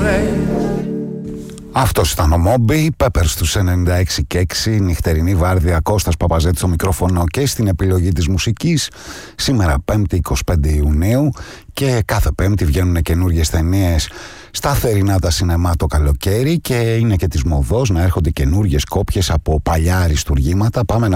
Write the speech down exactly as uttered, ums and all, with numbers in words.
Αυτός ήταν ο Μόμπι, Πέπερ στους ενενήντα έξι και έξι, νυχτερινή βάρδια, Κώστας Παπαζέτης στο μικρόφωνο και στην επιλογή της μουσικής. Σήμερα Πέμπτη εικοστή πέμπτη Ιουνίου και κάθε Πέμπτη βγαίνουν καινούργιες ταινίες στα θερινά τα σινεμά το καλοκαίρι και είναι και της μοδός να έρχονται καινούργιες κόπιες από παλιά αριστουργήματα. Πάμε να